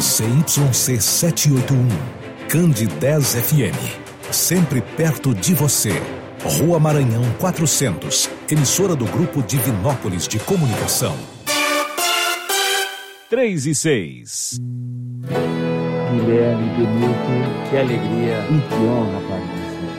CYC 781, Candidez FM, sempre perto de você. Rua Maranhão 400, emissora do Grupo Divinópolis de Comunicação. 3 e 6. Guilherme Benito, que alegria e que honra